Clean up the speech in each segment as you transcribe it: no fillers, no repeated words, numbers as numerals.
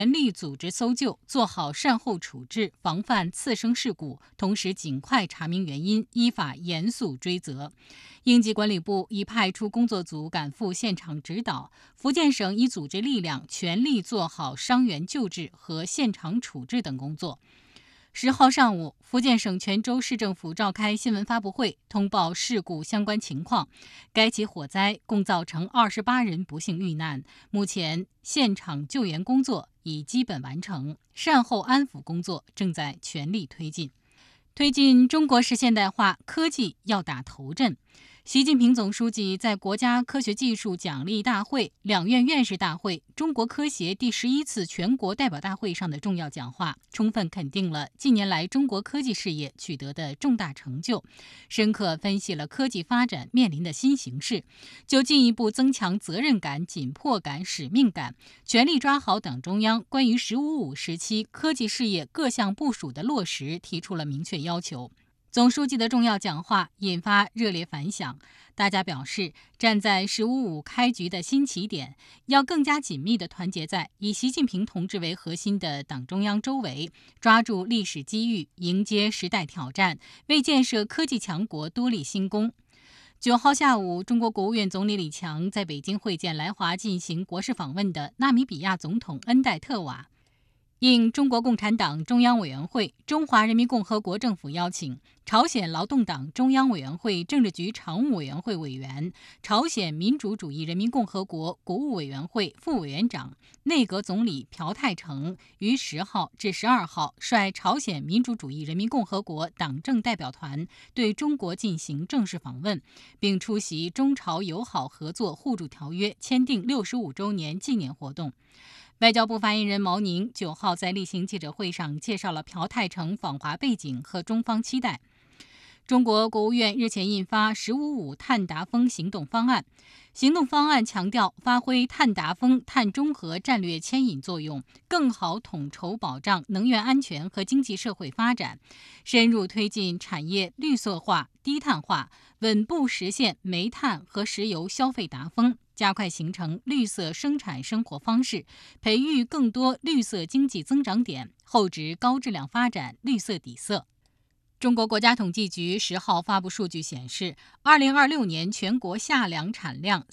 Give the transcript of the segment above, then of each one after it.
全力组织搜救，做好善后处置，防范次生事故，同时尽快查明原因，依法严肃追责。应急管理部已派出工作组赶赴现场指导，福建省已组织力量全力做好伤员救治和现场处置等工作。10号上午，福建省泉州市政府召开新闻发布会，通报事故相关情况。该起火灾共造成28人不幸遇难，目前现场救援工作已基本完成，善后安抚工作正在全力推进。推进中国式现代化，科技要打头阵。习近平总书记在国家科学技术奖励大会、两院院士大会、中国科协第11次全国代表大会上的重要讲话，充分肯定了近年来中国科技事业取得的重大成就，深刻分析了科技发展面临的新形势，就进一步增强责任感、紧迫感、使命感，全力抓好党中央关于“15+5”时期科技事业各项部署的落实提出了明确要求。总书记的重要讲话引发热烈反响，大家表示，站在“15+5”开局的新起点，要更加紧密地团结在以习近平同志为核心的党中央周围，抓住历史机遇，迎接时代挑战，为建设科技强国多立新功。9号下午，中国国务院总理李强在北京会见来华进行国事访问的纳米比亚总统恩戴特瓦。应中国共产党中央委员会、中华人民共和国政府邀请，朝鲜劳动党中央委员会政治局常务委员会委员、朝鲜民主主义人民共和国国务委员会副委员长、内阁总理朴泰成于10号至12号率朝鲜民主主义人民共和国党政代表团对中国进行正式访问，并出席中朝友好合作互助条约签订65周年纪念活动。外交部发言人毛宁9号在例行记者会上介绍了朴泰成访华背景和中方期待。中国国务院日前印发“15+5”碳达峰行动方案，行动方案强调发挥碳达峰、碳中和战略牵引作用，更好统筹保障能源安全和经济社会发展，深入推进产业绿色化、低碳化，稳步实现煤炭和石油消费达峰，加快形成绿色生产生活方式，培育更多绿色经济增长点，厚植高质量发展绿色底色。中国国家统计局10号发布数据显示，2026年全国夏粮产量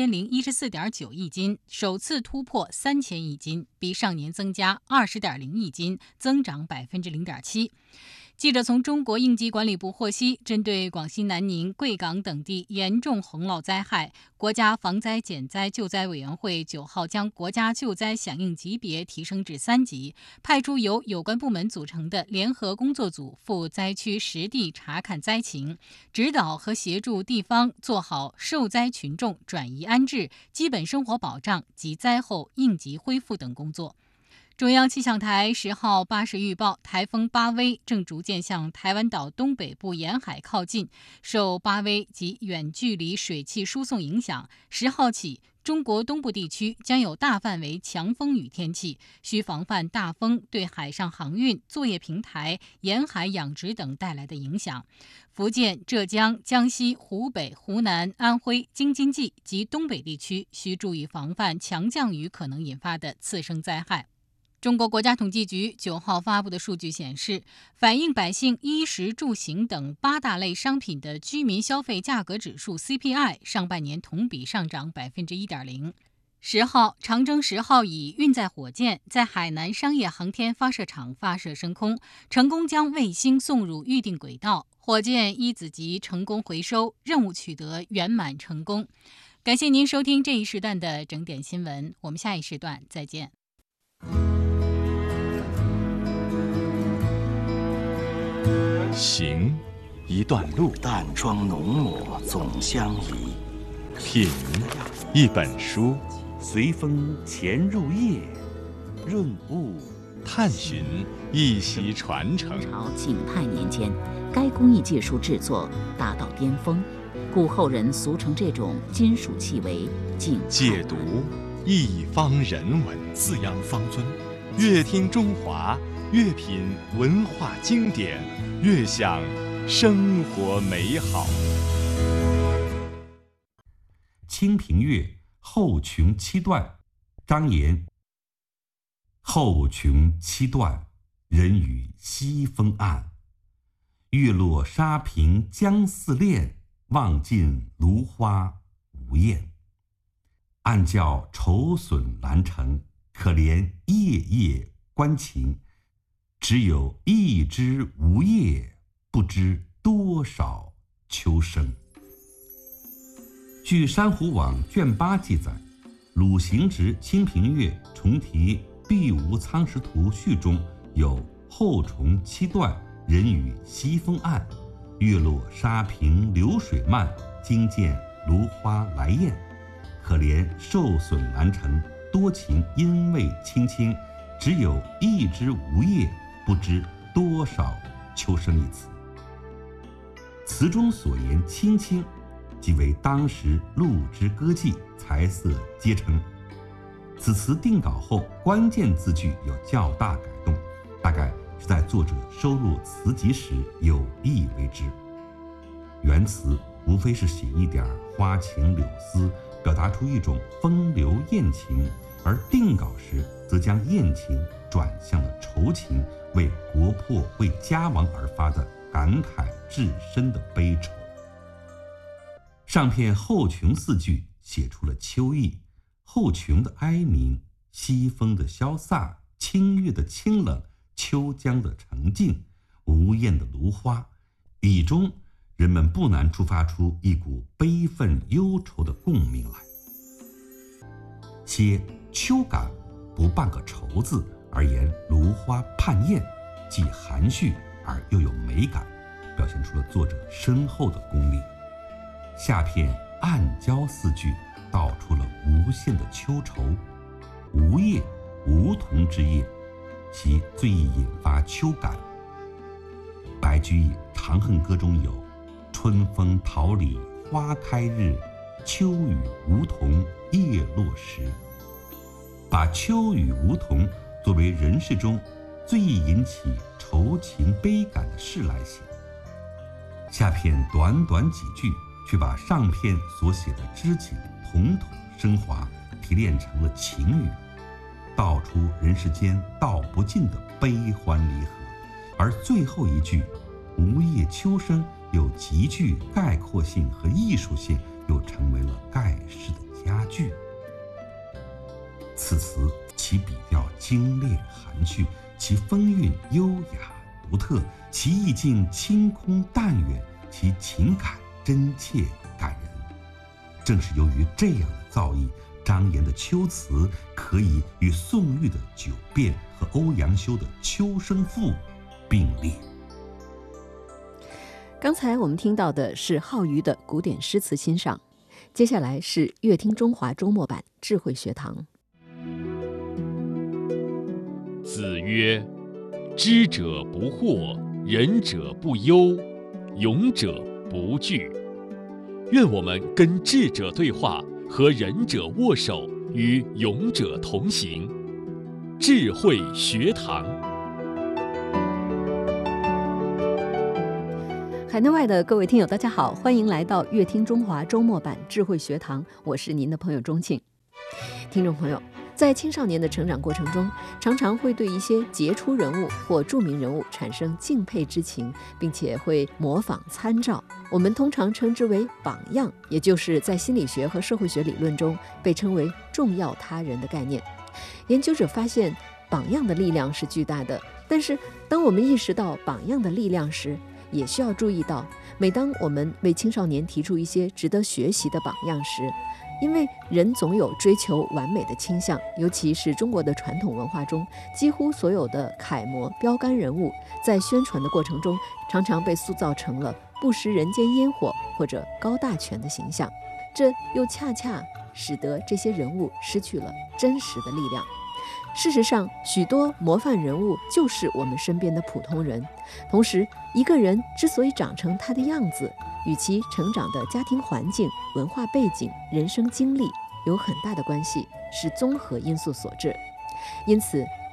3014.9亿斤，首次突破3000亿斤，比上年增加20.0亿斤，增长0.7%。记者从中国应急管理部获悉，针对广西南宁、贵港等地严重洪涝灾害，国家防灾减灾救灾委员会9号将国家救灾响应级别提升至3级，派出由有关部门组成的联合工作组赴灾区实地查看灾情，指导和协助地方做好受灾群众转移安置、基本生活保障及灾后应急恢复等工作。中央气象台10号8时预报，台风巴威正逐渐向台湾岛东北部沿海靠近，受巴威及远距离水汽输送影响，10号起，中国东部地区将有大范围强风雨天气，需防范大风对海上航运、作业平台、沿海养殖等带来的影响。福建、浙江、江西、湖北、湖南、安徽、京津冀及东北地区需注意防范强降雨可能引发的次生灾害。中国国家统计局9号发布的数据显示，反映百姓衣食住行等8大类商品的居民消费价格指数 CPI 上半年同比上涨 1.0%。10号，长征10号乙运载火箭在海南商业航天发射场发射升空，成功将卫星送入预定轨道，火箭一子级成功回收，任务取得圆满成功。感谢您收听这一时段的整点新闻，我们下一时段再见。 行一段路， 淡妆浓抹总相宜； 品一本书， 随风潜入夜，润物探寻一席传承。 朝景泰年间，该工艺技术制作达到巅峰，故后人俗称这种金属器为景泰。 解读一方人文， 滋养方尊， 越听中华，越品文化经典，越享生活美好。 清平乐后穷七段，张炎。 后穷七段，人语西风暗。月落沙平江似练，望尽芦花无厌。暗教愁损兰城，可怜夜夜关情。只有一枝无叶，不知多少秋生。据珊瑚网卷8记载，鲁行直《清平乐·重题碧梧苍石图序》中有后虫七段，人语西风暗，月落沙平流水漫，惊见芦花来艳。可怜受损兰城，多情因为青青。只有一枝无叶，不知多少秋生一词。词中所言青青，即为当时鹿之歌妓，才色皆称。此词定稿后，关键字句有较大改动，大概是在作者收录词集时有意为之。原词无非是写一点花情柳丝，表达出一种风流艳情，而定稿时则将艳情转向了愁情，为国破为家亡而发的感慨至深的悲愁。上片后穷4句写出了秋意，后穷的哀鸣，西风的潇洒，清月的清冷，秋江的澄净，无厌的芦花，以中人们不难触发出一股悲愤忧愁的共鸣来。写秋感不半个愁字，而言芦花盼艳，既含蓄而又有美感，表现出了作者深厚的功力。下片暗交4句道出了无限的秋愁。无叶，梧桐之叶，其最易引发秋感。白居易《长恨歌》中有春风桃李花开日，秋雨梧桐叶落时，把秋雨梧桐作为人世中最易引起愁情悲感的事来写。下片短短几句，却把上片所写的知己统统升华，提炼成了情语，道出人世间道不尽的悲欢离合。而最后一句无叶秋生有极具概括性和艺术性，又成为了盖世的佳句。此词其笔调精炼含蓄，其风韵优雅独特，其意境清空淡远，其情感真切感人。正是由于这样的造诣，张炎的秋词可以与宋玉的《九变》和欧阳修的《秋声赋》并列。 刚才我们听到的是浩瑜的古典诗词欣赏，接下来是乐听中华周末版智慧学堂。 子曰：知者不惑，仁者不忧，勇者不惧。愿我们跟智者对话，和仁者握手，与勇者同行。智慧学堂。 海内外的各位听友大家好，欢迎来到乐听中华周末版智慧学堂，我是您的朋友钟庆。听众朋友，在青少年的成长过程中，常常会对一些杰出人物或著名人物产生敬佩之情，并且会模仿参照。我们通常称之为榜样，也就是在心理学和社会学理论中被称为重要他人的概念。研究者发现，榜样的力量是巨大的，但是当我们意识到榜样的力量时，也需要注意到，每当我们为青少年提出一些值得学习的榜样时，因为人总有追求完美的倾向，尤其是中国的传统文化中，几乎所有的楷模标杆人物在宣传的过程中，常常被塑造成了不食人间烟火或者高大全的形象，这又恰恰使得这些人物失去了真实的力量。事实上，许多模范人物就是我们身边的普通人。同时，一个人之所以长成他的样子，与其成长的家庭环境、文化背景、人生经历有很大的关系，是综合因素所致。因此，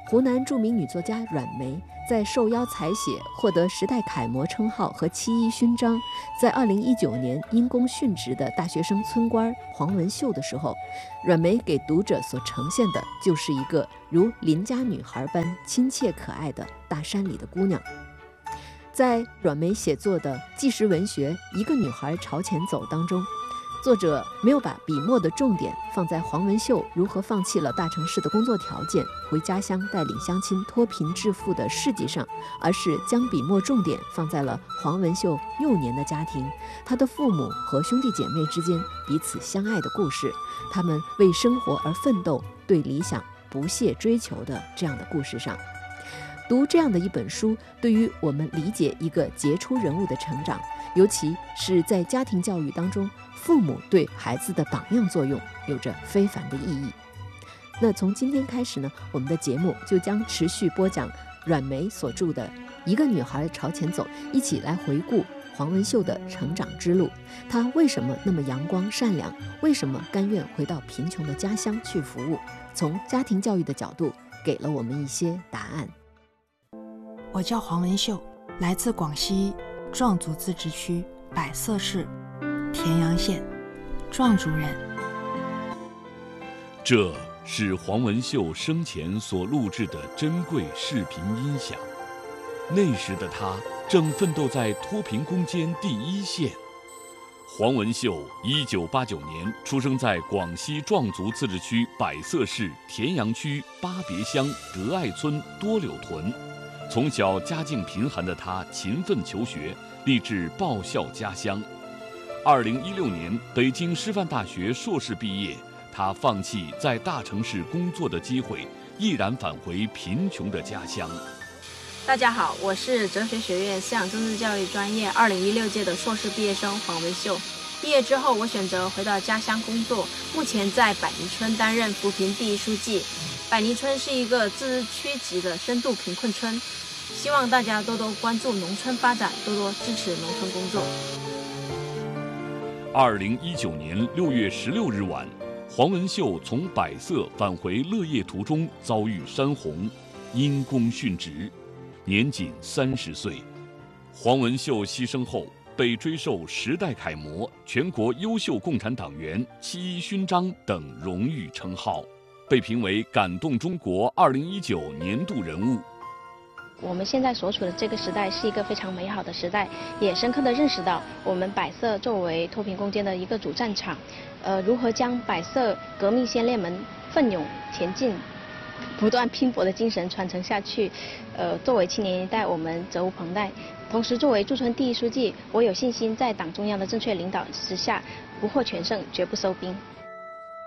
湖南著名女作家阮梅在受邀采写，获得时代楷模称号和七一勋章。在2019年因公殉职的大学生村官黄文秀的时候，阮梅给读者所呈现的就是一个如邻家女孩般亲切可爱的大山里的姑娘。在阮梅写作的纪实文学《一个女孩朝前走》当中，作者没有把笔墨的重点放在黄文秀如何放弃了大城市的工作条件，回家乡带领乡亲脱贫致富的事迹上，而是将笔墨重点放在了黄文秀幼年的家庭，他的父母和兄弟姐妹之间彼此相爱的故事，他们为生活而奋斗，对理想不懈追求的这样的故事上。读这样的一本书，对于我们理解一个杰出人物的成长，尤其是在家庭教育当中，父母对孩子的榜样作用有着非凡的意义。那从今天开始呢，我们的节目就将持续播讲阮梅所著的《一个女孩朝前走》，一起来回顾黄文秀的成长之路。她为什么那么阳光善良？为什么甘愿回到贫穷的家乡去服务？从家庭教育的角度，给了我们一些答案。 我叫黄文秀，来自广西壮族自治区百色市田阳县，壮族人。 这是黄文秀生前所录制的珍贵视频音响。那时的他正奋斗在脱贫攻坚第一线。黄文秀1989年出生在广西壮族自治区百色市田阳区巴别乡德爱村多柳屯。从小家境贫寒的他勤奋求学，立志报效家乡。2016年北京师范大学硕士毕业，他放弃在大城市工作的机会，毅然返回贫穷的家乡。 大家好，我是哲学学院思想政治教育专业2016届的硕士毕业生黄文秀。毕业之后，我选择回到家乡工作，目前在百泥村担任扶贫第一书记。百泥村是一个自治区级的深度贫困村，希望大家多多关注农村发展，多多支持农村工作。 2019年6月16日晚，黄文秀从百色返回乐业途中遭遇山洪，因公殉职，年仅30岁。黄文秀牺牲后，被追授时代楷模、全国优秀共产党员、七一勋章等荣誉称号，被评为感动中国2019年度人物。 我们现在所处的这个时代是一个非常美好的时代，也深刻地认识到我们百色作为脱贫攻坚的一个主战场，如何将百色革命先烈们奋勇前进、不断拼搏的精神传承下去，作为青年一代，我们责无旁贷。同时，作为驻村第一书记，我有信心在党中央的正确领导之下，不获全胜，绝不收兵。